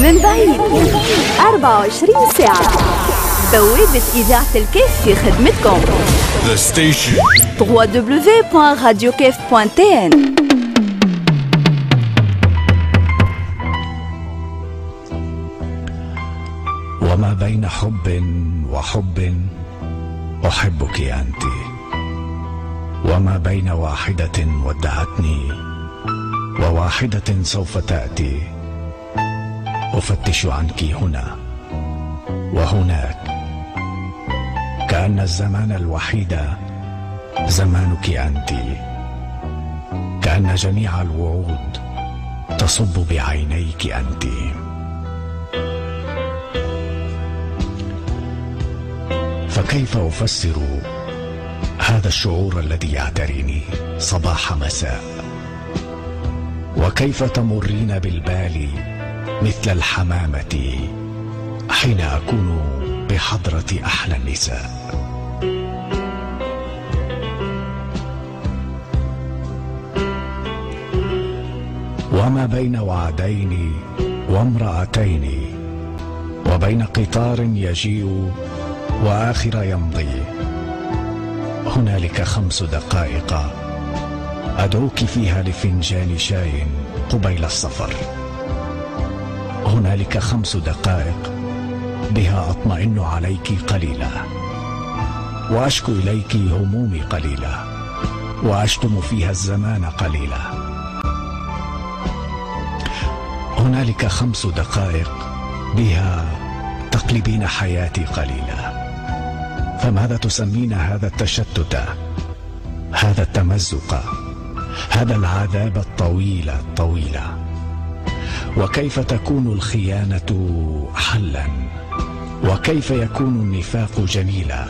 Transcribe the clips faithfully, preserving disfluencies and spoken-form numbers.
من بعيد أربعة وعشرين ساعة. بوابة إذاعة الكيف في خدمتكم. The station دبليو دبليو دبليو دوت راديو كيف دوت تي إن. وما بين حب وحب أحبك أنت، وما بين واحدة ودعتني وواحدة سوف تأتي، أفتش عنك هنا وهناك، كأن الزمان الوحيد زمانك أنت، كأن جميع الوعود تصب بعينيك أنت. فكيف أفسر هذا الشعور الذي يعتريني صباح مساء؟ وكيف تمرين بالبال مثل الحمامة حين أكون بحضرة أحلى النساء؟ وما بين وعدين وامرأتين، وبين قطار يجيء وآخر يمضي، هنالك خمس دقائق أدعوك فيها لفنجان شاي قبيل السفر، هنالك خمس دقائق بها أطمئن عليك قليلا، وأشكو إليك همومي قليلا، وأشتم فيها الزمان قليلا، هنالك خمس دقائق بها تقلبين حياتي قليلا. فماذا تسمين هذا التشتت، هذا التمزق، هذا العذاب الطويل الطويل؟ وكيف تكون الخيانة حلا؟ وكيف يكون النفاق جميلا؟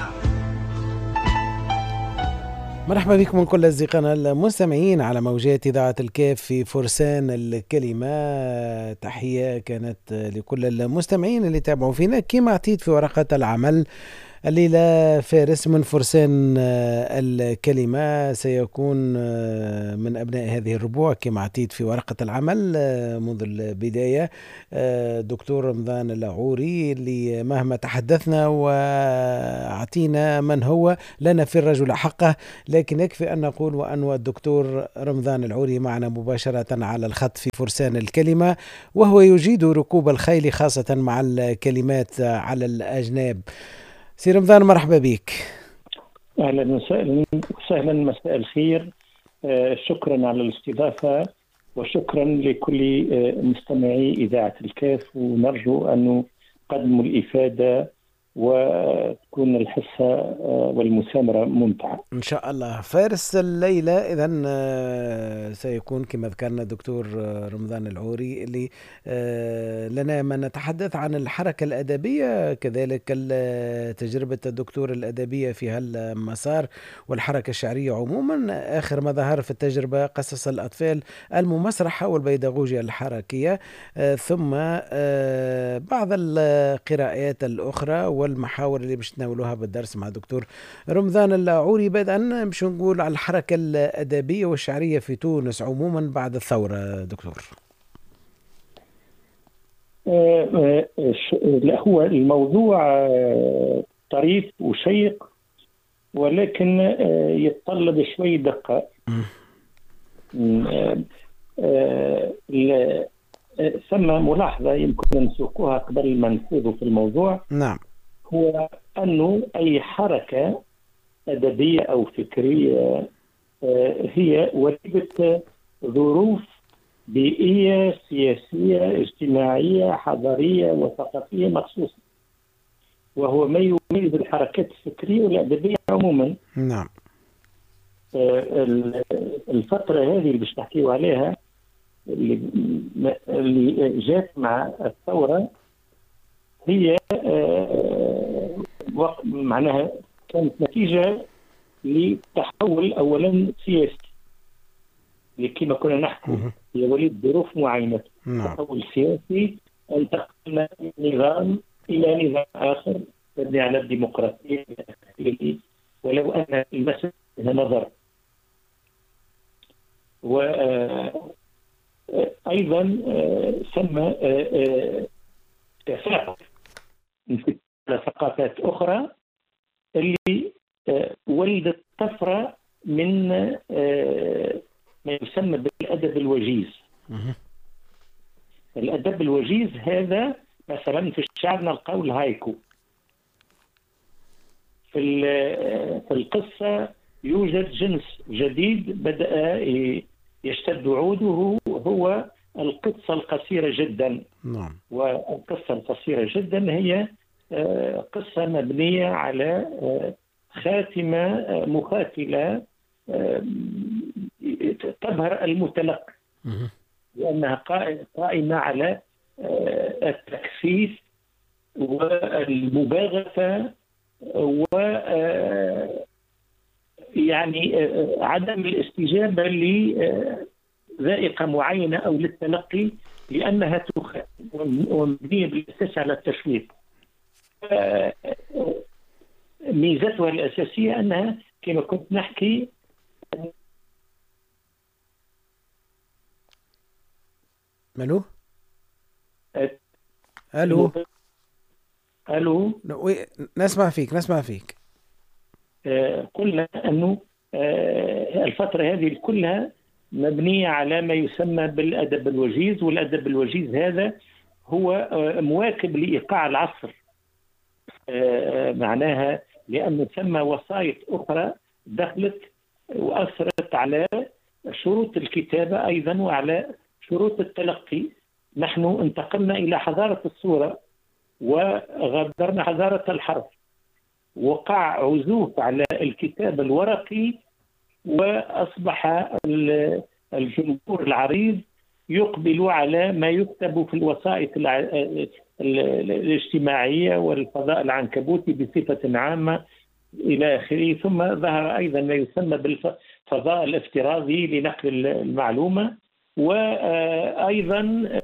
مرحبا بكم من كل أصدقائنا المستمعين على موجات إذاعة الكيف في فرسان الكلمة. تحية كانت لكل المستمعين اللي تابعوا فينا. كما اعتيد في ورقة العمل الليلة فارس من فرسان الكلمة سيكون من أبناء هذه الربوع كما اعتيد في ورقة العمل منذ البداية دكتور رمضان العوري، اللي مهما تحدثنا وأعطينا من هو لنا في الرجل حقه، لكن يكفي أن نقول وأن الدكتور رمضان العوري معنا مباشرة على الخط في فرسان الكلمة، وهو يجيد ركوب الخيل خاصة مع الكلمات على الأجناب. سي رمضان مرحبا بك. أهلا وسهلا، مساء الخير. آه شكرا على الاستضافة وشكرا لكل آه مستمعي إذاعة الكاف، ونرجو أن نقدموا الإفادة وتكون الحصة والمسامرة ممتعة إن شاء الله. فارس الليلة إذن سيكون كما ذكرنا الدكتور رمضان العوري، اللي لنا ما نتحدث عن الحركة الأدبية، كذلك تجربة الدكتور الأدبية في هالمسار والحركة الشعرية عموما. آخر ما ظهر في التجربة قصص الأطفال الممسرحة والبيداغوجيا الحركية، ثم بعض القراءات الأخرى والمحاور اللي باش نتناولوها بالدرس مع دكتور رمضان العوري. بدءا باش نقول على الحركة الأدبية والشعرية في تونس عموما بعد الثورة دكتور. آه آه هو الموضوع آه طريف وشيق، ولكن آه يتطلب شوي دقة. آه آه ثم ملاحظة يمكن نسوقها قبل ما نفوذ في الموضوع. نعم. هو أنه أي حركة أدبية أو فكرية هي وليدة ظروف بيئية سياسية اجتماعية حضارية وثقافية مخصوصة، وهو ما يميز الحركات الفكرية والأدبية عموما. نعم. الفترة هذه اللي باش نحكيو عليها اللي جات مع الثورة هي معناها كانت نتيجة لتحول أولا سياسي، كما كنا نحكي هي وليد ظروف معينة. نعم. تحول سياسي انتقلنا من نظام إلى نظام آخر مبني على الديمقراطية، ولو أن المسألة نظر. وأيضا ثم تفاعل على ثقافات أخرى اللي ولدت طفرة من ما يسمى بالأدب الوجيز. الأدب الوجيز هذا مثلا في الشعر نلقاو الهايكو. في في القصة يوجد جنس جديد بدأ يشتد عوده، هو القصة القصيرة جدا. نعم. والقصة القصيرة جدا هي قصة مبنية على خاتمة مخاتلة تبهر المتلقي، لأنها قائمة على التكثيف والمباغتة و يعني عدم الاستجابة لذائقة معينة أو للتلقي، لأنها تخ... ومبنية بالأساس على التشويق. ميزتها الأساسية أنها كما كنت نحكي مالو ألو ألو نسمع فيك نسمع فيك آه قلنا أنه آه الفترة هذه كلها مبنية على ما يسمى بالأدب الوجيز، والأدب الوجيز هذا هو آه مواكب لإيقاع العصر. آه معناها لأن ثم وسائط أخرى دخلت وأثرت على شروط الكتابة أيضا وعلى شروط التلقي. نحن انتقلنا إلى حضارة الصورة وغادرنا حضارة الحرف، وقع عزوف على الكتاب الورقي، وأصبح الجمهور العريض يقبل على ما يكتب في الوسائط الاجتماعية والفضاء العنكبوتي بصفة عامة إلى آخره. ثم ظهر أيضا ما يسمى بالفضاء الافتراضي لنقل المعلومة، وأيضا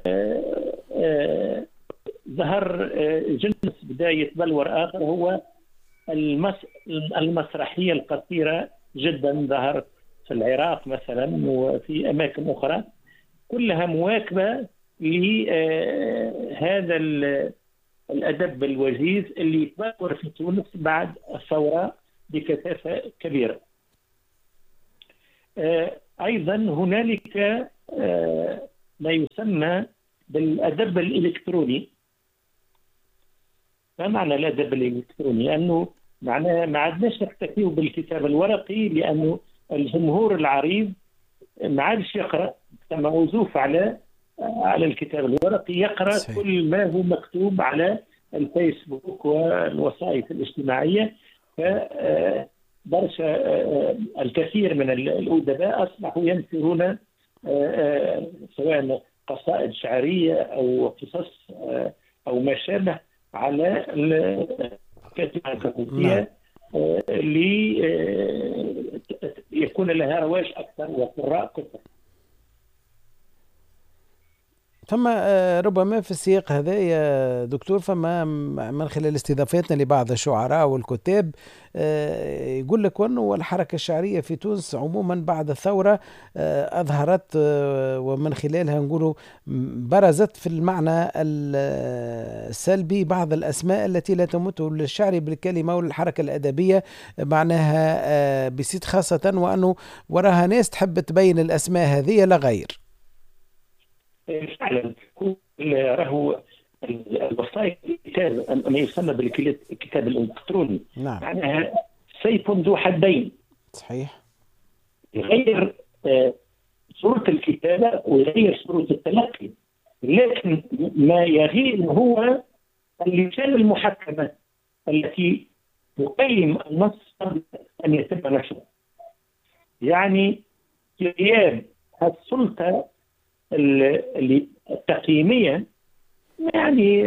ظهر جنس بداية بلور آخر هو المسرحية القصيرة جدا، ظهر في العراق مثلا وفي أماكن أخرى، كلها مواكبة لهذا الأدب الوجيز اللي تبلور في تونس بعد الثورة بكثافة كبيرة. أيضا هنالك ما يسمى بالأدب الإلكتروني. ما معنى الأدب الإلكتروني؟ أنه معناه ما عدناش نكتفي بالكتاب الورقي، لأنه الجمهور العريض ما عادش يقرأ، كما عزوف على على الكتاب الورقي، يقرأ صحيح. كل ما هو مكتوب على الفيسبوك والوسائط الاجتماعية. فبرشا الكثير من الأدباء أصبحوا ينشرون سواء قصائد شعرية أو قصص أو ما شابه على الكاتبة العنكبوتية ليكون لها رواج أكثر وقراء كثر. فما ربما في السياق هذا يا دكتور، فما من خلال استضافتنا لبعض الشعراء والكتاب يقول لك أنه الحركة الشعرية في تونس عموما بعد الثورة أظهرت ومن خلالها نقولوا برزت في المعنى السلبي بعض الأسماء التي لا تمت للشعر بالكلمة والحركة الأدبية معناها بسيط، خاصة وأنه وراها ناس تحب تبين الأسماء هذه لا غير. فعلا راهو الوسائط الكتاب ما يسمى بالكتاب الالكتروني، نعم. معناها سيف ذو حدين. صحيح. يغير صورة الكتابة ويغير صورة التلقي، لكن ما يغير هو اللجان المحكمة التي تقيم النص قبل أن يتم نشره. يعني غياب السلطة التقييمية، يعني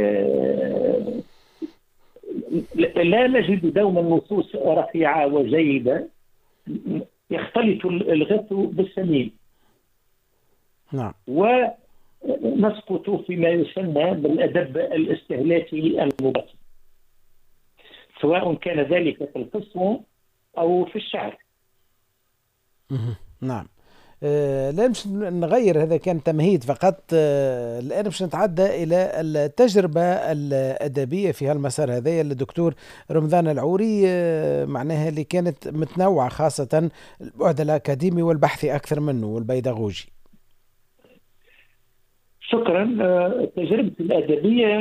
لا نجد دوما نصوص رفيعة وجيدة، يختلط الغث بالسمين. نعم. ونسقط فيما يسمى بالأدب الاستهلاكي المباشر، سواء كان ذلك في القصة أو في الشعر. نعم. آه الآن باش نغير، هذا كان تمهيد فقط. آه الآن باش نتعدى إلى التجربة الأدبية في هالمسار هذايا للدكتور رمضان العوري، آه معناها اللي كانت متنوعة، خاصة البعد الأكاديمي والبحثي أكثر منه والبيداغوجي. شكرا. التجربة الأدبية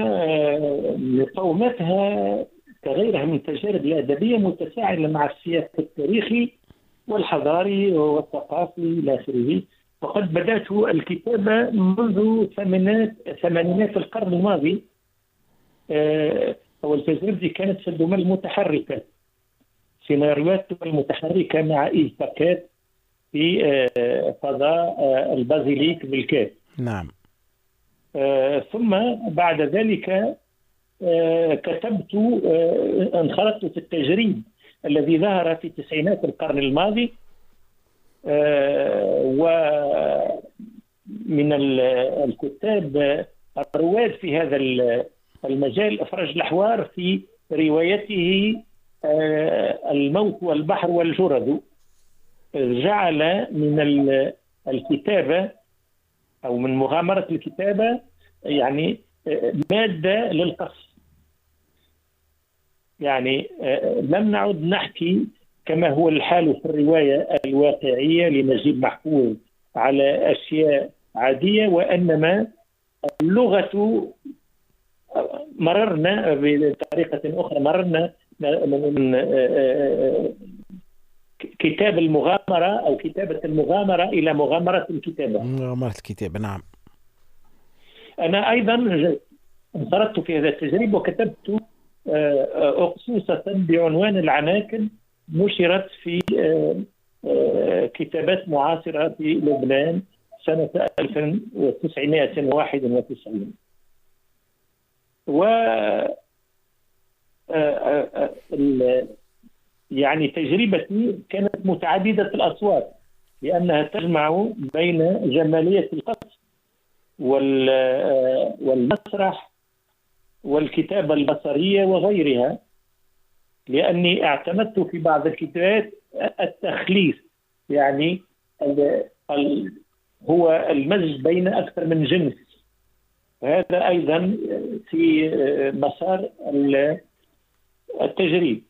مقوماتها كغيرها من التجارب الأدبية متفاعلة مع السياق التاريخي والحضاري والثقافي إلى آخره. وقد بدأت الكتابة منذ ثمانينات ثمانينات القرن الماضي. أول تجربتي كانت في الدول المتحركة، سيناريوهات المتحركة مع إيفاكات في فضاء البازيليك بالكاف. نعم. آه ثم بعد ذلك آه كتبت، آه انخرطت في التجريد الذي ظهر في تسعينات القرن الماضي. آه ومن الكتاب الرواد في هذا المجال أفرج الأحوار في روايته آه الموت والبحر والجرذ، جعل من الكتابة أو من مغامرة الكتابة يعني مادة للقص. يعني لم نعد نحكي كما هو الحال في الرواية الواقعية لنجيب محفوظ على أشياء عادية، وإنما اللغة مررنا بطريقة أخرى، مررنا من كتاب المغامرة أو كتابة المغامرة إلى مغامرة الكتابة. مغامرة الكتابة، نعم. أنا أيضا انخرطت في هذا التجريب وكتبت أقصوصة بعنوان العناكب، نشرت في كتابات معاصرة في لبنان سنة ألف وتسعمائة وواحد وتسعين. و يعني تجربتي كانت متعددة الأصوات، لأنها تجمع بين جمالية القص والمسرح والكتابة البصرية وغيرها، لأني اعتمدت في بعض الكتابات التخليص، يعني هو المزج بين أكثر من جنس. هذا أيضا في مسار التجريب.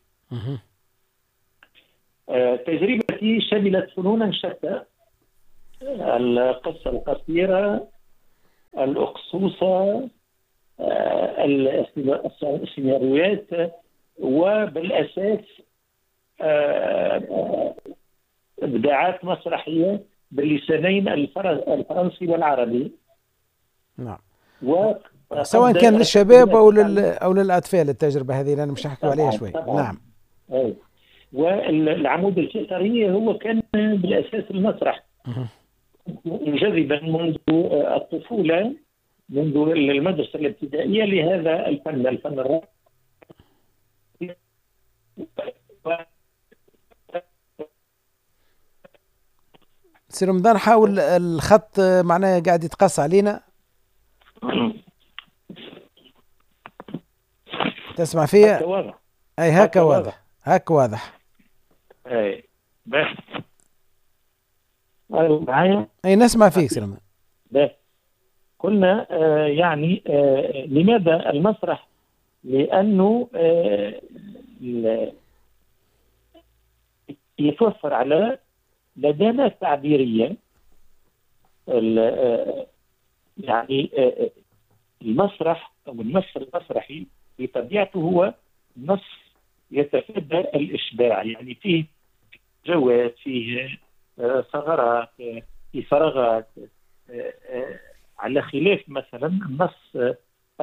تجربتي شملت فنونا شتى: القصة القصيرة، الأقصوصة، السيناريوهات، وبالأساس إبداعات مسرحية باللسانين الفرنسي والعربي. نعم. سواء كان للشباب أو لل أو للأطفال. التجربة هذه أنا مش هحكي عليها شوي. نعم. أي. والعمود الفقري هو كان بالأساس المسرح. منجذبا منذ الطفولة، منذ المدرسة الابتدائية لهذا الفن، الفن الراقي. سي رمضان، حاول الخط معناه قاعد يتقص علينا. تسمع فيها؟ هكا واضح. أي هكا واضح، هكا واضح. أي بس معايا؟ أي نسمع فيك سي رمضان. بس قلنا آه يعني آه لماذا المسرح؟ لأنه آه يتوفر على لدينا تعبيرية. آه يعني آه المسرح أو النص المسرحي بطبيعته هو نص يتفادى الإشباع، يعني فيه جوات، فيه ثغرات، فيه فراغات، على خلاف مثلا النص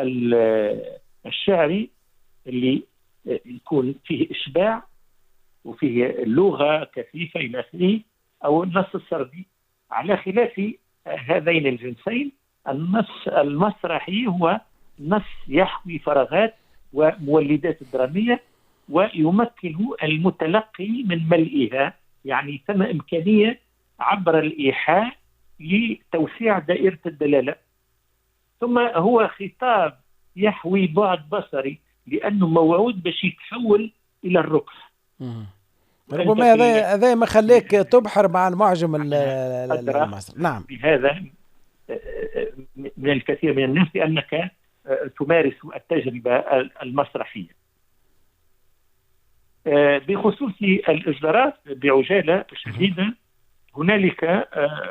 الشعري اللي يكون فيه إشباع وفيه لغة كثيفة إلى آخره، أو النص السردي. على خلاف هذين الجنسين، النص المسرحي هو نص يحوي فراغات ومولدات درامية، ويمكن المتلقي من ملئها، يعني ثم إمكانية عبر الإيحاء لتوسيع دائرة الدلالة. ثم هو خطاب يحوي بعد بصري، لأنه موعود باش يتحول إلى الرقص. ربما هذا هذا ما خليك تبحر مع المعجم المصري. نعم. بهذا من الكثير من الناس لأنك تمارس التجربة المسرحية. بخصوص الإصدارات بعجالة شديدة، هنالك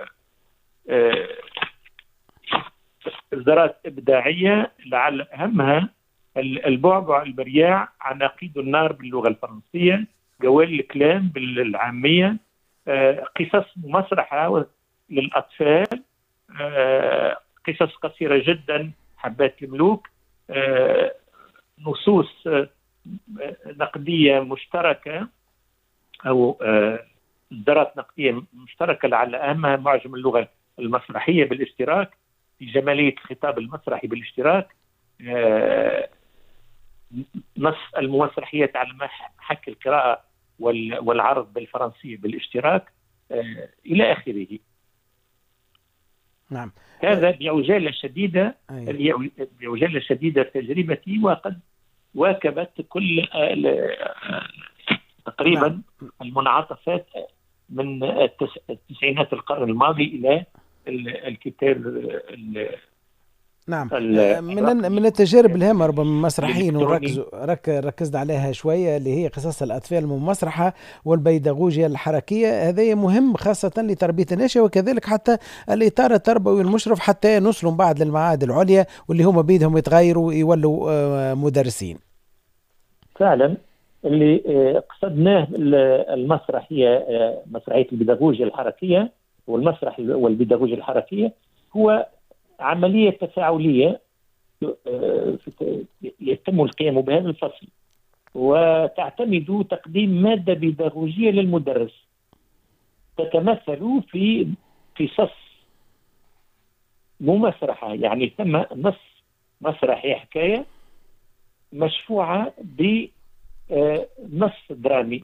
إصدارات إبداعية لعل أهمها البعبع البرياع، عناقيد النار باللغة الفرنسية، جوال الكلام بالعامية، قصص مسرحة للأطفال، قصص قصيرة جدا، حبات الملوك، نصوص نقدية مشتركة أو إصدارات نقدية مشتركة لعل أهمها معجم اللغة المسرحية بالاشتراك، في جمالية الخطاب المسرحي بالاشتراك، نص المسرحية على محك القراءة والعرض بالفرنسية بالاشتراك، إلى آخره. نعم. هذا بعجالة شديدة بعجالة شديدة تجربتي، وقد واكبت كل تقريبا نعم. المنعطفات من التسعينات القرن الماضي إلى الكتاب. نعم. من من التجارب الهامة ربما مسرحيا وركزوا رك ركزنا عليها شوية، اللي هي قصص الأطفال المسرحة والبيداغوجيا الحركية. هذا مهم خاصة لتربية النشء، وكذلك حتى الإطار التربوي المشرف حتى نوصلوا بعد للمعاهد العليا واللي هم بيدهم يتغيروا ويولوا مدرسين. فعلا اللي قصدناه المسرحية، مسرحية البيداغوجيا الحركية والمسرح والبيداغوجيا الحركية، هو عملية تفاعلية يتم القيام بهذا الفصل، وتعتمد تقديم مادة بيداغوجية للمدرس تتمثل في قصص مو مسرحة، يعني ثم نص مسرحي حكاية مشفوعة بنص درامي،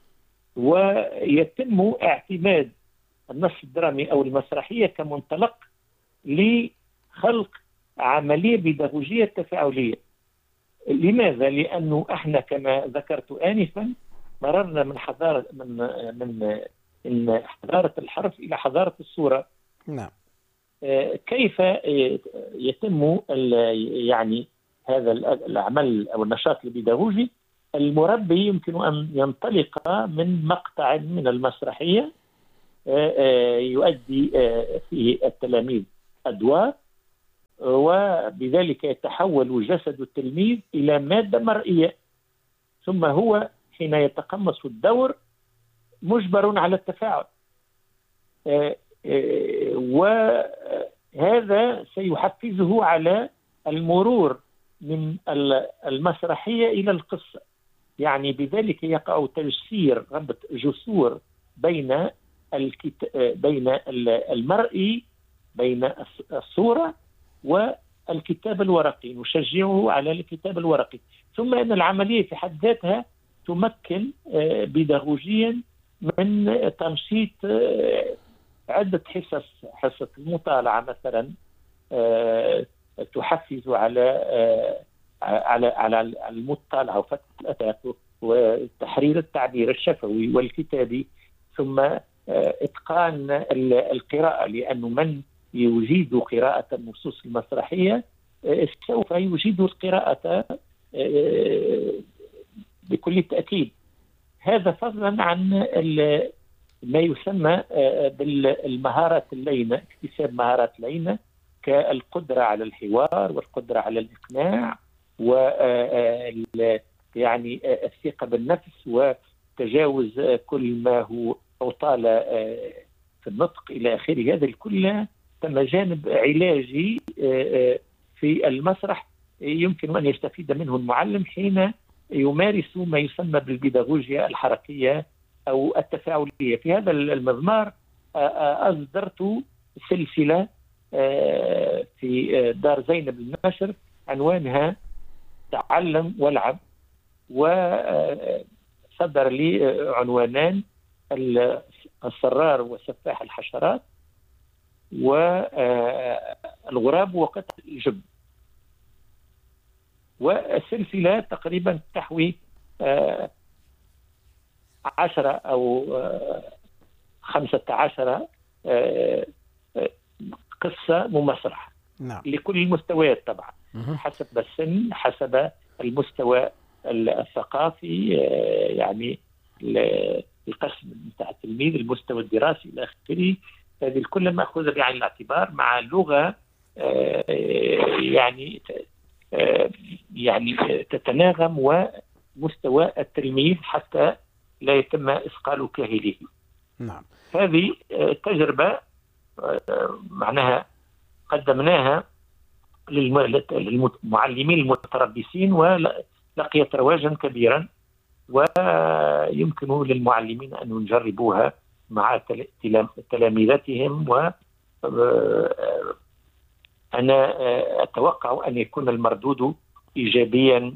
ويتم اعتماد النص الدرامي أو المسرحية كمنطلق لخلق عملية بيداغوجية تفاعلية. لماذا؟ لأنه احنا كما ذكرت آنفا مررنا من حضارة من من من حضارة الحرف إلى حضارة الصورة. نعم. كيف يتم يعني هذا العمل أو النشاط البيداغوجي؟ المربي يمكن أن ينطلق من مقطع من المسرحية يؤدي فيه التلاميذ أدوار، وبذلك يتحول جسد التلميذ إلى مادة مرئية، ثم هو حين يتقمص الدور مجبر على التفاعل، وهذا سيحفزه على المرور من المسرحية إلى القصة. يعني بذلك يقع تجسير ربط جسور بين الكت... بين المرئي، بين الصورة والكتاب الورقي، نشجعه على الكتاب الورقي. ثم أن العملية في حد ذاتها تمكن بيداغوجيا من تنشيط عدة حصص، حصة المطالعة مثلا تحفز على على على المطالعة وفتح الآفاق وتحرير التعبير الشفوي والكتابي، ثم إتقان القراءة، لأنه من يجيد قراءة النصوص المسرحية سوف يجيد القراءة بكل تأكيد. هذا فضلا عن ما يسمى بالمهارات اللينة، اكتساب مهارات لينة كالقدرة على الحوار والقدرة على الإقناع و يعني الثقة بالنفس وتجاوز كل ما هو أوطال في النطق إلى آخره. هذا الكل ثم جانب علاجي في المسرح يمكن أن يستفيد منه المعلم حين يمارس ما يسمى بالبيداغوجيا الحركية أو التفاعلية. في هذا المضمار أصدرت سلسلة في دار زينب للنشر عنوانها تعلم والعب، وصدر لي عنوانان: الصرار وسفاح الحشرات، والغراب وقتل الجب. والسلسلة تقريبا تحوي عشرة أو خمسة عشر قصة ومسرح. نعم. لكل المستويات طبعا، حسب السن، حسب المستوى الثقافي، يعني القسم بتاع التلميذ، المستوى الدراسي إلى آخره. هذه الكل مأخوذة بعين الاعتبار، مع لغة يعني يعني تتناغم ومستوى التلميذ حتى لا يتم إثقال كاهله. نعم. هذه التجربة معناها قدمناها للمعلمين المتربصين ولقيت رواجا كبيرا، ويمكن للمعلمين أن يجربوها مع تلاميذتهم. و أنا أتوقع أن يكون المردود إيجابيا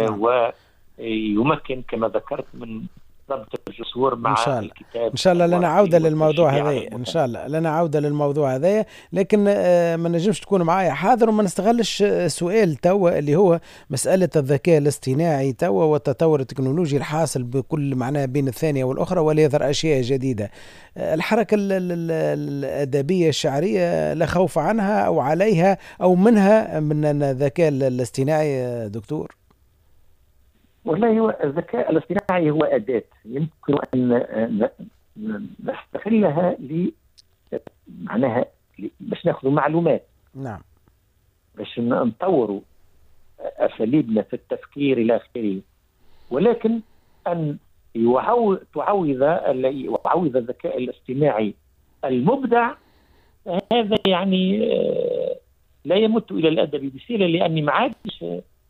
ويمكن كما ذكرت من ضبط الجسور مع إن شاء الله. الكتاب إن شاء الله لنا عودة للموضوع هذا، إن شاء الله لنا عودة للموضوع هذا، لكن ما نجمش تكون معايا حاضر وما نستغلش سؤال توا اللي هو مسألة الذكاء الاصطناعي توا والتطور التكنولوجي الحاصل بكل معناه بين الثانية والأخرى، وليظهر أشياء جديدة. الحركة الأدبية الشعرية لا خوف عنها أو عليها أو منها من الذكاء الاصطناعي دكتور؟ والله هو الذكاء الاصطناعي هو أداة يمكن أن نستغلها ل معناها باش ناخذ معلومات. نعم. باش نطوروا أساليبنا في التفكير إلى آخره، ولكن أن يعوض تعوض يعوض الذكاء الاصطناعي المبدع، هذا يعني لا يمت إلى الأدب بصلة، لأني ما عادش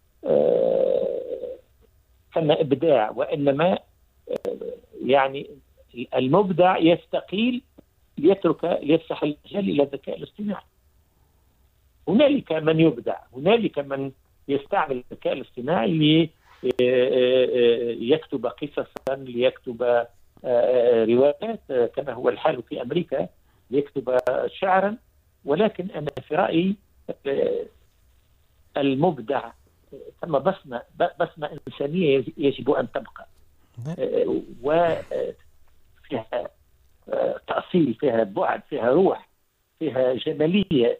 ثم إبداع، وإنما يعني المبدع يستقيل ليترك ليفتح المجال إلى الذكاء الاصطناعي. هنالك من يبدع، هنالك من يستعمل الذكاء الاصطناعي ليكتب قصصا، ليكتب روايات كما هو الحال في أمريكا، ليكتب شعرا. ولكن أنا في رأيي المبدع ثم بصمة بصمة إنسانية يجب أن تبقى، وفيها تأصيل، فيها بعد، فيها روح، فيها جمالية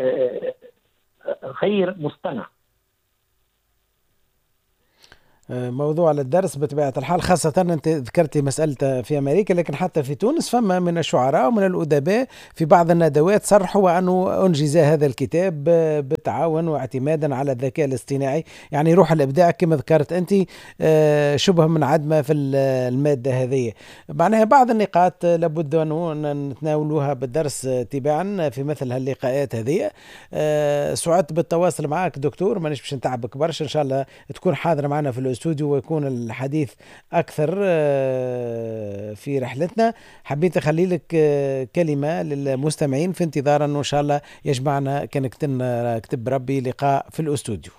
غير مصطنع. موضوع للدرس بطبيعة الحال، خاصة أنت ذكرتي مسألة في أمريكا، لكن حتى في تونس فما من الشعراء ومن الأدباء في بعض الندوات صرحوا أنه أنجز هذا الكتاب بالتعاون واعتمادا على الذكاء الاصطناعي. يعني روح الإبداع كما ذكرت أنت شبه من عدمة في المادة هذه. معناها بعض النقاط لابد أن نتناولوها بالدرس تباعا في مثل هاللقاءات هذه. سعدت بالتواصل معك دكتور، مانيش باش نتعبك برشا، إن شاء الله تكون حاضر معنا في الاستوديو ويكون الحديث أكثر في رحلتنا. حبيت أخلي لك كلمة للمستمعين في انتظار أنه إن شاء الله يجمعنا كان كتب ربي لقاء في الاستوديو.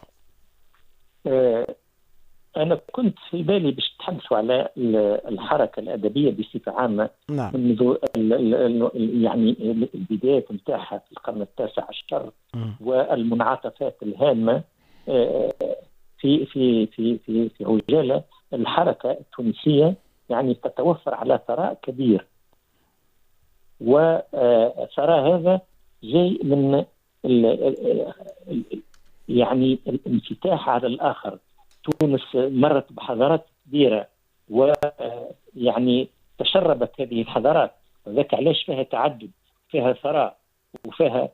أنا كنت في بالي باش نتحدثوا على الحركة الأدبية بصفة عامة. نعم. منذ يعني البداية نتاعها في القرن التاسع عشر والمنعطفات الهامة في في في في في عجالة الحركة التونسية، يعني تتوفر على ثراء كبير، والثراء هذا جاي من يعني الانفتاح على الآخر. تونس مرت بحضارات كبيرة ويعني تشربت هذه الحضارات، وذاك علاش فيها تعدد، فيها ثراء، وفيها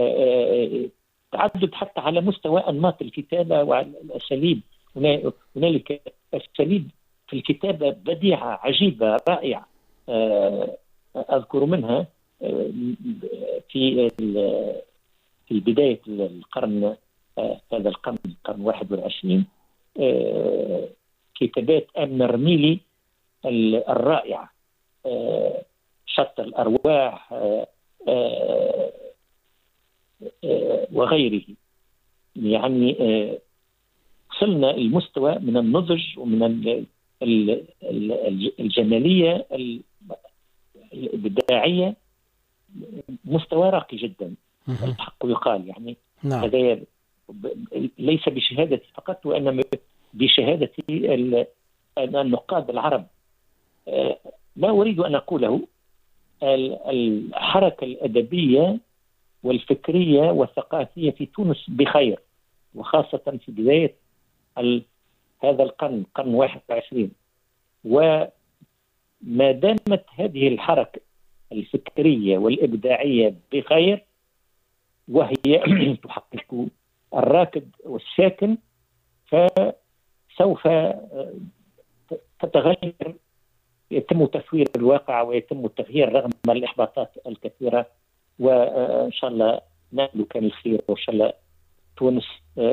تعدد حتى على مستوى أنماط الكتابة والأساليب. هنالك أساليب في الكتابة بديعة عجيبة رائعة. أذكر منها في في بداية القرن هذا القرن القرن واحد والعشرين كتابات آمنة الرميلي الرائعة، شط الأرواح وغيره. يعني وصلنا المستوى من النضج ومن الجمالية الإبداعية مستوى راقي جدا، الحق يقال. يعني نعم. هذا ليس بشهادتي فقط، وإنما بشهادة النقاد العرب ما أريد أن أقوله، الحركة الأدبية والفكرية والثقافية في تونس بخير، وخاصة في بداية هذا القرن، قرن واحد وعشرين. وما دامت هذه الحركة الفكرية والإبداعية بخير وهي تحقق الراكد والساكن، فسوف تتغير، يتم تسوير الواقع ويتم التغيير رغم الإحباطات الكثيرة. وإن شاء الله نملك الخير، وإن شاء الله تونس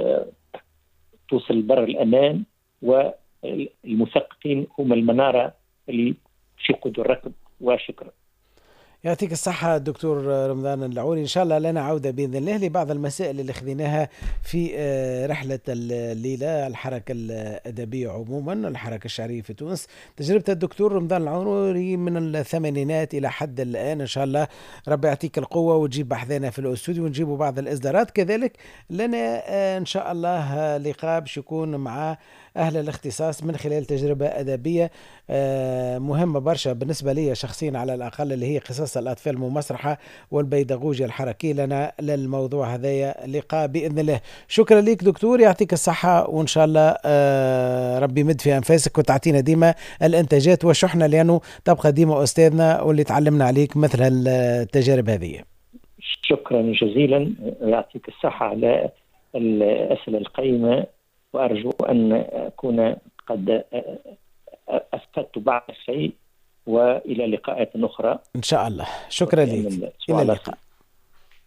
توصل بر الأمان، والمثقفين هم المنارة اللي تشقد الركب. وشكرا. يعطيك الصحة دكتور رمضان العوري. إن شاء الله لنا عودة بإذن الله لبعض المسائل اللي خذيناها في رحلة الليلة، الحركة الأدبية عموما، الحركة الشعرية في تونس. تجربة الدكتور رمضان العوري من الثمانينات إلى حد الآن. إن شاء الله ربي يعطيك القوة وتجيب بحذنا في الأستوديو ونجيبوا بعض الإصدارات. كذلك لنا إن شاء الله لقاء باش يكون مع أهل الاختصاص من خلال تجربة أدبية مهمة برشا بالنسبة لي شخصيا على الأقل، اللي هي قصص الأطفال المسرحة والبيداغوجيا الحركية. لنا للموضوع هذايا لقاء بإذن الله. شكرا لك دكتور، يعطيك الصحة، وإن شاء الله ربي يمد في أنفاسك وتعطينا ديما الإنتاجات والشحنة، لأنه تبقى ديما أستاذنا واللي تعلمنا عليك مثل التجارب هذه. شكرا جزيلا، يعطيك الصحة على الأسئلة القيمة، وأرجو أن أكون قد أفدت بعض الشيء، وإلى لقاءات أخرى إن شاء الله. شكرا لك، إلى اللقاء.